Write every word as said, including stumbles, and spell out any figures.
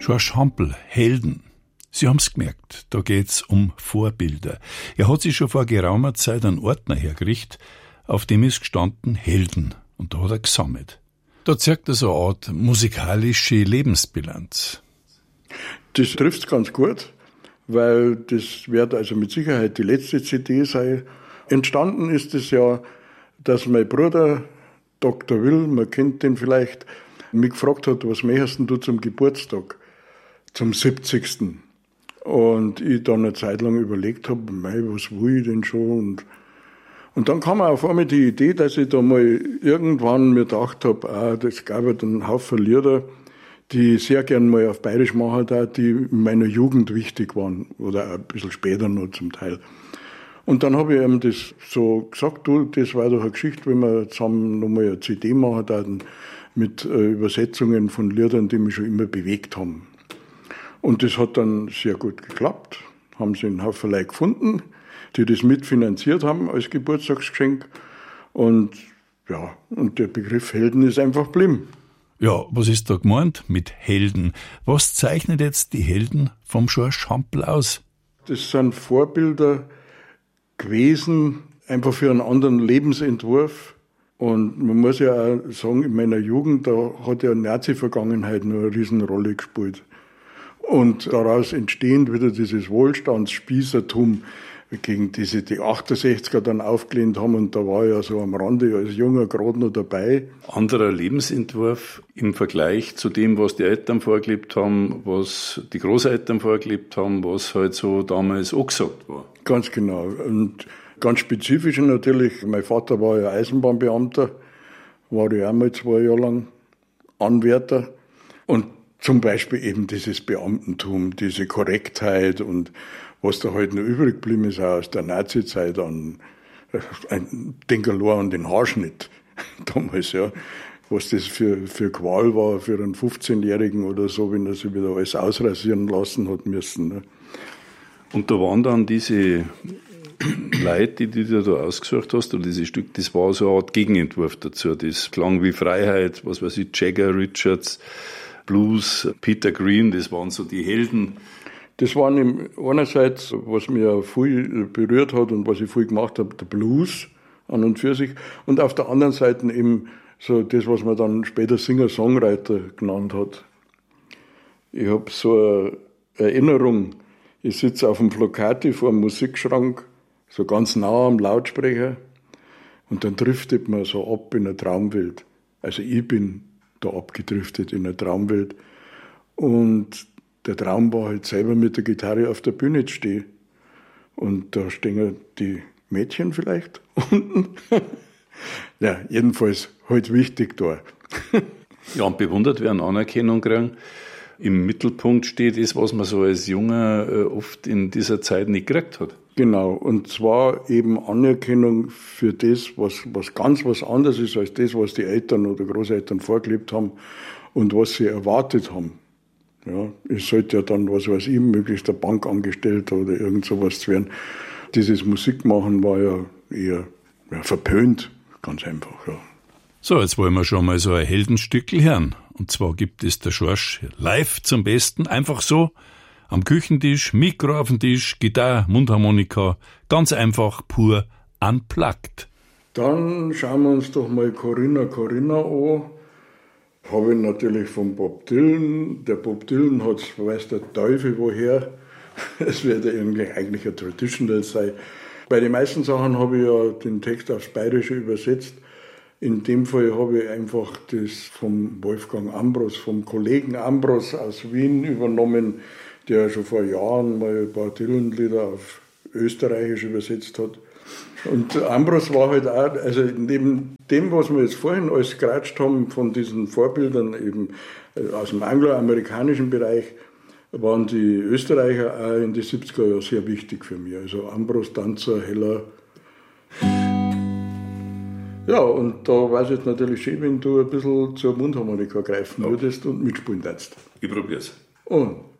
George Hampel, Helden. Sie haben's gemerkt, da geht's um Vorbilder. Er hat sich schon vor geraumer Zeit einen Ordner hergerichtet, auf dem ist gestanden Helden. Und da hat er gesammelt. Da zeigt er so eine Art musikalische Lebensbilanz. Das trifft's ganz gut, weil das wird also mit Sicherheit die letzte C D sein. Entstanden ist es ja, dass mein Bruder, Doktor Will, man kennt den vielleicht, mich gefragt hat, was möchtest du zum Geburtstag? Zum siebzigsten Und ich dann eine Zeit lang überlegt habe, mei, was will ich denn schon? Und, und dann kam mir auf einmal die Idee, dass ich da mal irgendwann mir gedacht habe, ah, das gab ja einen Haufen Lieder, die ich sehr gern mal auf Bayerisch machen da, die in meiner Jugend wichtig waren. Oder auch ein bisschen später noch zum Teil. Und dann habe ich ihm das so gesagt, du, das war doch eine Geschichte, wenn wir zusammen nochmal eine C D machen da, mit äh, Übersetzungen von Liedern, die mich schon immer bewegt haben. Und das hat dann sehr gut geklappt. Haben sie einen Haufen Leute gefunden, die das mitfinanziert haben als Geburtstagsgeschenk. Und ja, und der Begriff Helden ist einfach geblieben. Ja, was ist da gemeint mit Helden? Was zeichnet jetzt die Helden vom George Hampel aus? Das sind Vorbilder gewesen, einfach für einen anderen Lebensentwurf. Und man muss ja auch sagen, in meiner Jugend, da hat ja Nazi-Vergangenheit nur eine Riesenrolle gespielt. Und daraus entstehend wieder dieses Wohlstandsspießertum, gegen diese die achtundsechziger dann aufgelehnt haben. Und da war ja so am Rande als Junger gerade noch dabei. Anderer Lebensentwurf im Vergleich zu dem, was die Eltern vorgelebt haben, was die Großeltern vorgelebt haben, was halt so damals angesagt war. Ganz genau. Und ganz spezifisch natürlich, mein Vater war ja Eisenbahnbeamter, war ja auch mal zwei Jahre lang Anwärter. Und zum Beispiel eben dieses Beamtentum, diese Korrektheit und was da halt noch übrig geblieben ist auch aus der Nazi-Zeit an, ein Denkerlohr an den Haarschnitt damals, ja. Was das für, für Qual war für einen fünfzehnjährigen oder so, wenn er sich wieder alles ausrasieren lassen hat müssen. Ne. Und da waren dann diese Leute, die du da ausgesucht hast, oder dieses Stück, das war so eine Art Gegenentwurf dazu. Das klang wie Freiheit, was weiß ich, Jagger, Richards, Blues, Peter Green, das waren so die Helden. Das waren einerseits, was mir viel berührt hat und was ich viel gemacht habe, der Blues an und für sich. Und auf der anderen Seite eben so das, was man dann später Singer-Songwriter genannt hat. Ich habe so eine Erinnerung, ich sitze auf dem Flocati vor dem Musikschrank, so ganz nah am Lautsprecher, und dann driftet man so ab in eine Traumwelt. Also ich bin da abgedriftet in eine Traumwelt. Und der Traum war halt selber mit der Gitarre auf der Bühne zu stehen. Und da stehen die Mädchen vielleicht unten. Ja, jedenfalls halt wichtig da. Ja, und bewundert werden, Anerkennung kriegen. Im Mittelpunkt steht das, was man so als Junger äh, oft in dieser Zeit nicht gekriegt hat. Genau, und zwar eben Anerkennung für das, was, was ganz was anderes ist als das, was die Eltern oder Großeltern vorgelebt haben und was sie erwartet haben. Ja, ich sollte ja dann, was weiß ich, möglichst der Bankangestellter oder irgend sowas zu werden. Dieses Musikmachen war ja eher ja, verpönt, ganz einfach, ja. So, jetzt wollen wir schon mal so ein Heldenstückel hören. Und zwar gibt es der George live zum Besten, einfach so, am Küchentisch, Mikro auf dem Tisch, Gitarre, Mundharmonika, ganz einfach, pur unplugged. Dann schauen wir uns doch mal Corinna Corinna an. Habe ich natürlich von Bob Dylan. Der Bob Dylan hat, weiß der Teufel woher. Es wird ja irgendwie eigentlich ein Traditional sein. Bei den meisten Sachen habe ich ja den Text aufs Bayerische übersetzt. In dem Fall habe ich einfach das vom Wolfgang Ambros, vom Kollegen Ambros aus Wien übernommen, der schon vor Jahren mal ein paar Dylan-Lieder auf Österreichisch übersetzt hat. Und Ambros war halt auch, also neben dem, was wir jetzt vorhin alles geratscht haben, von diesen Vorbildern eben aus dem angloamerikanischen Bereich, waren die Österreicher auch in den siebziger Jahren sehr wichtig für mich. Also Ambros, Danzer, Heller. Ja, und da war es jetzt natürlich schön, wenn du ein bisschen zur Mundharmonika greifen würdest und mitspielen darfst. Ich probier's. Und